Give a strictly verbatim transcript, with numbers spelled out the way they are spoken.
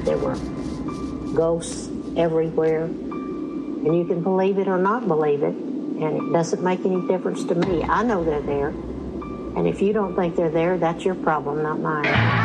there were ghosts everywhere. And you can believe it or not believe it, and it doesn't make any difference to me. I know they're there. And if you don't think they're there, that's your problem, not mine.